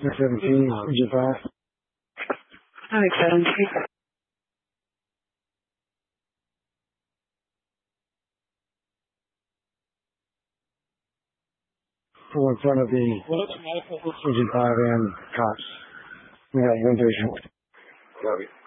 17, would you pass? I think 17. Pull in front of the engine 5 and cops. Yeah, you're going to do it.